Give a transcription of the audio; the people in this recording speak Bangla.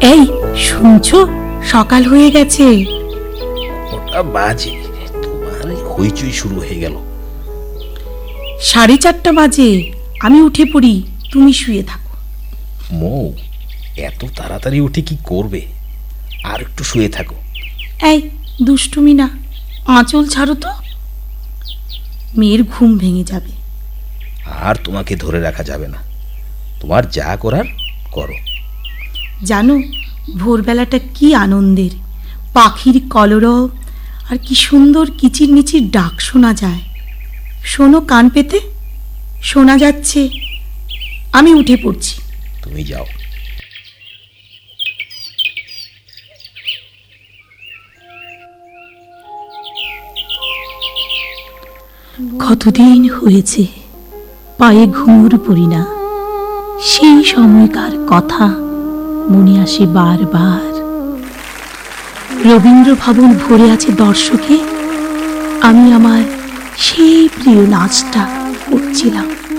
এই শুনছো, সকাল হয়ে গেছে। ওটা বাজে, তোমার হইচই শুরু হয়ে গেল। 4:30 বাজে, আমি উঠে পড়ি, তুমি শুয়ে থাকো। মৌ, এত তাড়াতাড়ি উঠে কি করবে? আর একটু শুয়ে থাকো। এই দুষ্টুমি না, আঁচল ছাড়ো তো, মেয়ের ঘুম ভেঙে যাবে। আর তোমাকে ধরে রাখা যাবে না, তোমার যা করার করো। জানো, ভোরবেলাটা কি আনন্দের, পাখির কলরব আর কি সুন্দর কিচিরমিচির ডাক শোনা যায়। শোনো কান পেতে, শোনা যাচ্ছে। আমি উঠে পড়ছি। তুমি যাও। কতদিন হয়েছে পায়ে ঘুঙুর পড়ি না, সেই সময়কার কথা মনে আসে বারবার। রবীন্দ্র ভবন ভরে আছে দর্শকে, আমি আমার সেই প্রিয় নাচটা করছিলাম।